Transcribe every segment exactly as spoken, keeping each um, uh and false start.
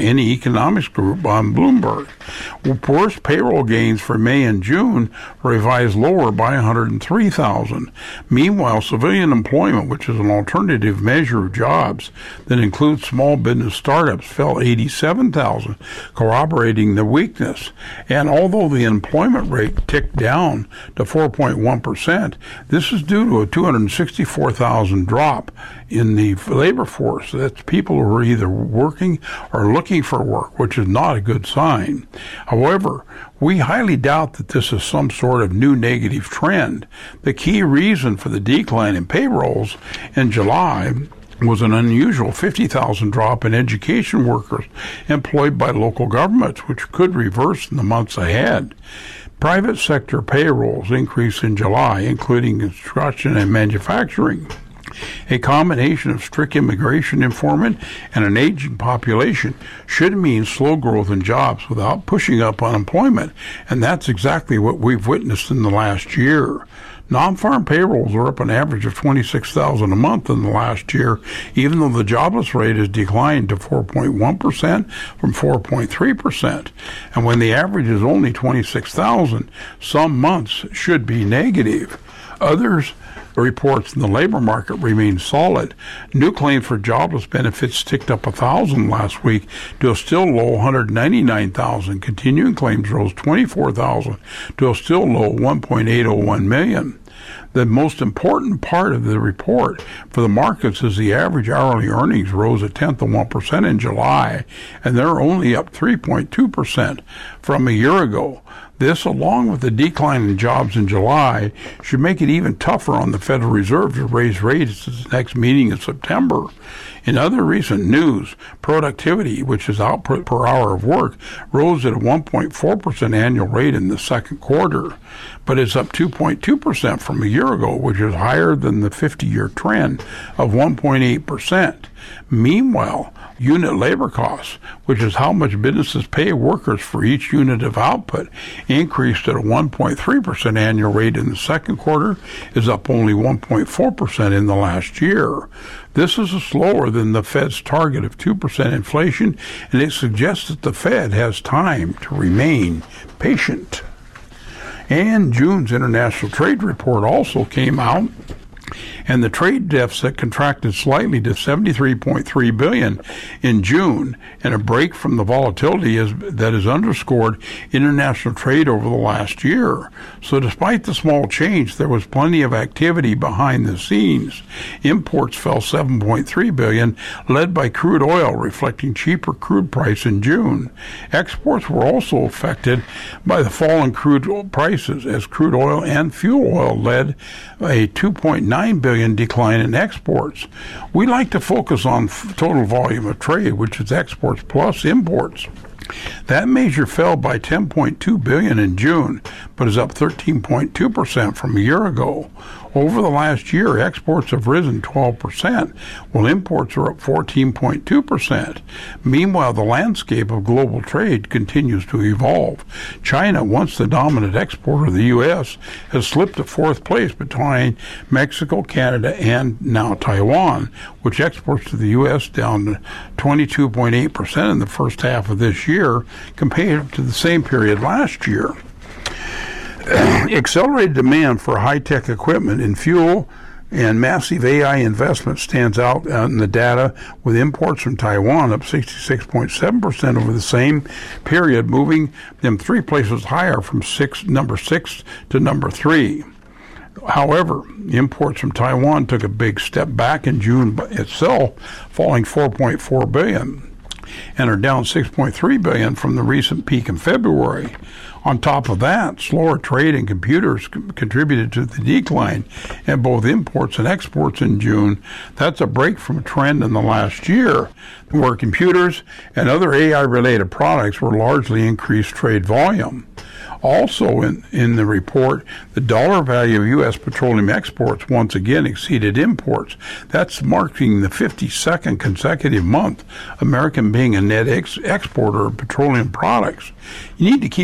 any economics group on Bloomberg. Worst payroll gains for May and June revised lower by one hundred three thousand. Meanwhile, civilian employment, which is an alternative measure of jobs that includes small business startups, fell eighty-seven thousand, corroborating the weakness. And although the employment rate ticked down to four point one percent, this is due to a two hundred sixty-four thousand drop in the labor force. That's people who are either working or looking for work, which is not a good sign. However, we highly doubt that this is some sort of new negative trend. The key reason for the decline in payrolls in July was an unusual fifty thousand drop in education workers employed by local governments, which could reverse in the months ahead. Private sector payrolls increased in July, including construction and manufacturing. A combination of strict immigration enforcement and an aging population should mean slow growth in jobs without pushing up unemployment, and that's exactly what we've witnessed in the last year. Non-farm payrolls are up an average of twenty-six thousand a month in the last year, even though the jobless rate has declined to four point one percent from four point three percent. And when the average is only twenty-six thousand, some months should be negative. Others reports in the labor market remain solid. New claims for jobless benefits ticked up one thousand last week to a still low one hundred ninety-nine thousand. Continuing claims rose twenty-four thousand to a still low one point eight oh one million. The most important part of the report for the markets is the average hourly earnings rose a tenth of one percent in July, and they're only up three point two percent from a year ago. This, along with the decline in jobs in July, should make it even tougher on the Federal Reserve to raise rates at its next meeting in September. In other recent news, productivity, which is output per hour of work, rose at a one point four percent annual rate in the second quarter, but it's up two point two percent from a year ago, which is higher than the fifty-year trend of one point eight percent. Meanwhile, unit labor costs, which is how much businesses pay workers for each unit of output, increased at a one point three percent annual rate in the second quarter, is up only one point four percent in the last year. This is slower than the Fed's target of two percent inflation, and it suggests that the Fed has time to remain patient. And June's international trade report also came out, and the trade deficit contracted slightly to seventy-three point three billion dollars in June, and a break from the volatility is, that has underscored international trade over the last year. So despite the small change, there was plenty of activity behind the scenes. Imports fell seven point three billion dollars, led by crude oil, reflecting cheaper crude price in June. Exports were also affected by the fall in crude prices, as crude oil and fuel oil led a two point nine billion dollars decline in exports. We like to focus on total volume of trade, which is exports plus imports. That measure fell by ten point two billion dollars in June, but is up thirteen point two percent from a year ago. Over the last year, exports have risen twelve percent, while imports are up fourteen point two percent. Meanwhile, the landscape of global trade continues to evolve. China, once the dominant exporter of the U S, has slipped to fourth place behind Mexico, Canada, and now Taiwan, which exports to the U S down to twenty-two point eight percent in the first half of this year compared to the same period last year. Accelerated demand for high-tech equipment in fuel and massive A I investment stands out in the data, with imports from Taiwan up sixty-six point seven percent over the same period, moving them three places higher from six, number six to number three. However, imports from Taiwan took a big step back in June itself, falling four point four billion dollars, and are down six point three billion dollars from the recent peak in February. On top of that, slower trade in computers contributed to the decline in both imports and exports in June. That's a break from a trend in the last year, where computers and other A I-related products were largely increased trade volume. Also in, in the report, the dollar value of U S petroleum exports once again exceeded imports. That's marking the fifty-second consecutive month American being a net ex- exporter of petroleum products. You need to keep in mind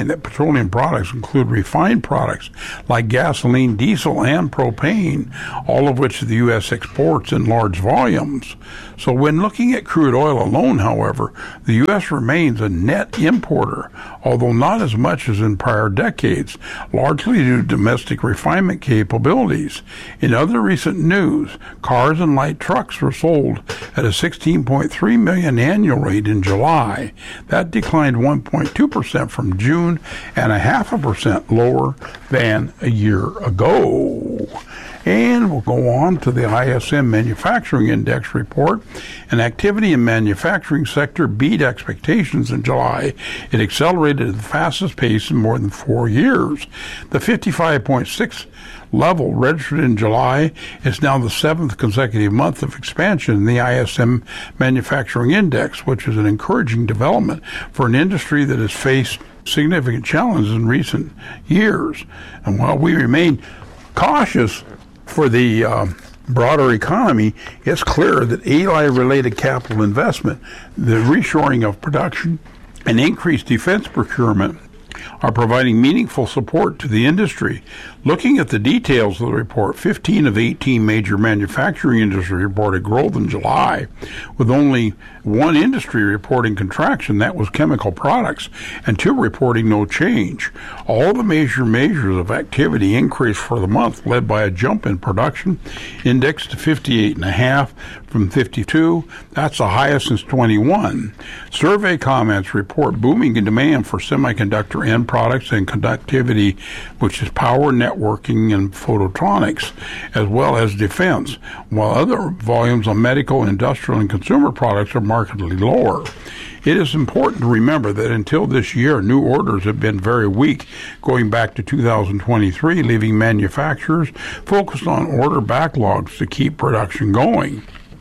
find that petroleum products include refined products like gasoline, diesel, and propane, all of which the U S exports in large volumes. So when looking at crude oil alone, however, the U S remains a net importer, although not as much as in prior decades, largely due to domestic refinement capabilities. In other recent news, cars and light trucks were sold at a sixteen point three million annual rate in July. That declined one point two percent from June and a half a percent lower than a year ago. And we'll go on to the I S M Manufacturing Index report. And activity in manufacturing sector beat expectations in July. It accelerated at the fastest pace in more than four years. The fifty-five point six level registered in July is now the seventh consecutive month of expansion in the I S M Manufacturing Index, which is an encouraging development for an industry that has faced significant challenges in recent years. And while we remain cautious for the uh, broader economy, it's clear that A I I-related capital investment, the reshoring of production, and increased defense procurement are providing meaningful support to the industry. Looking at the details of the report, fifteen of eighteen major manufacturing industries reported growth in July, with only one industry reporting contraction, that was chemical products, and two reporting no change. All the major measures of activity increased for the month, led by a jump in production index to fifty-eight point five from fifty-two. That's the highest since twenty-one. Survey comments report booming demand for semiconductor end products and conductivity, which is power, networking, and photonics, as well as defense, while other volumes of medical, industrial, and consumer products are markedly lower. It is important to remember that until this year, new orders have been very weak, going back to two thousand twenty-three, leaving manufacturers focused on order backlogs to keep production going.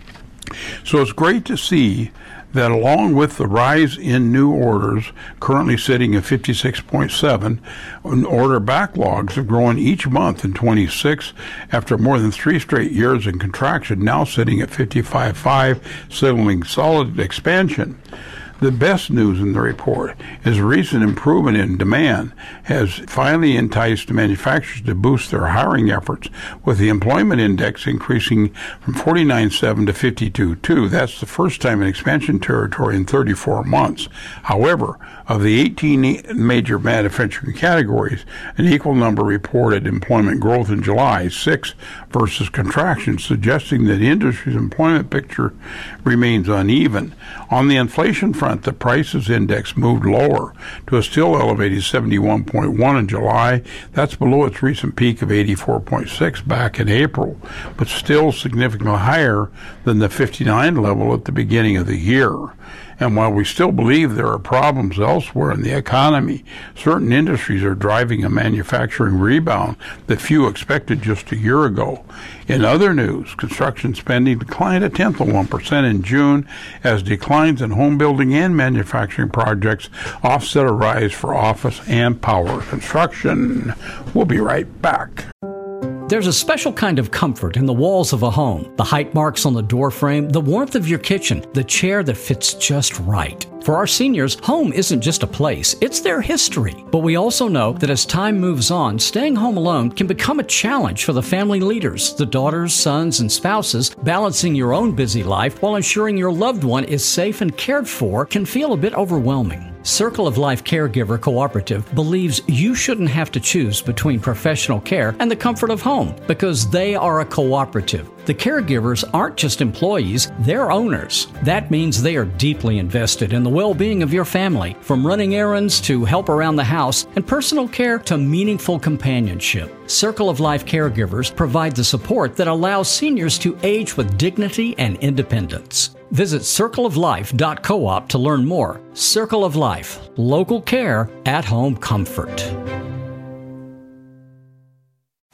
So it's great to see that along with the rise in new orders, currently sitting at fifty-six point seven, order backlogs have grown each month in twenty-six after more than three straight years in contraction, now sitting at fifty-five point five, signaling solid expansion. The best news in the report is recent improvement in demand has finally enticed manufacturers to boost their hiring efforts, with the employment index increasing from forty-nine point seven to fifty-two point two. That's the first time in expansion territory in thirty-four months. However, of the eighteen major manufacturing categories, an equal number reported employment growth in July, six versus contraction, suggesting that the industry's employment picture remains uneven. On the inflation front, the prices index moved lower to a still elevated seventy-one point one in July. That's below its recent peak of eighty-four point six back in April, but still significantly higher than the fifty-nine level at the beginning of the year. And while we still believe there are problems elsewhere in the economy, certain industries are driving a manufacturing rebound that few expected just a year ago. In other news, construction spending declined a tenth of one percent in June as declines in home building and manufacturing projects offset a rise for office and power construction. We'll be right back. There's a special kind of comfort in the walls of a home, the height marks on the door frame, the warmth of your kitchen, the chair that fits just right. For our seniors, home isn't just a place, it's their history. But we also know that as time moves on, staying home alone can become a challenge for the family leaders, the daughters, sons, and spouses. Balancing your own busy life while ensuring your loved one is safe and cared for can feel a bit overwhelming. Circle of Life Caregiver Cooperative believes you shouldn't have to choose between professional care and the comfort of home because they are a cooperative. The caregivers aren't just employees, they're owners. That means they are deeply invested in the well-being of your family, from running errands to help around the house and personal care to meaningful companionship. Circle of Life Caregivers provide the support that allows seniors to age with dignity and independence. Visit circle of life dot coop to learn more. Circle of Life, local care, at home comfort.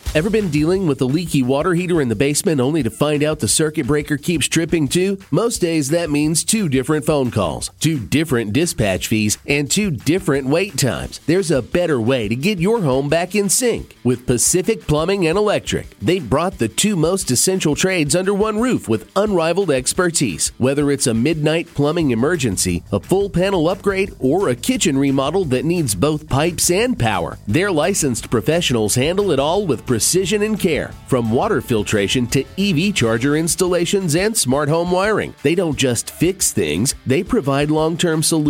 Ever been dealing with a leaky water heater in the basement only to find out the circuit breaker keeps tripping too? Most days that means two different phone calls, two different dispatch fees, and two different wait times. There's a better way to get your home back in sync. With Pacific Plumbing and Electric, they've brought the two most essential trades under one roof with unrivaled expertise. Whether it's a midnight plumbing emergency, a full panel upgrade, or a kitchen remodel that needs both pipes and power, their licensed professionals handle it all with precision and care. From water filtration to E V charger installations and smart home wiring, they don't just fix things, they provide long-term solutions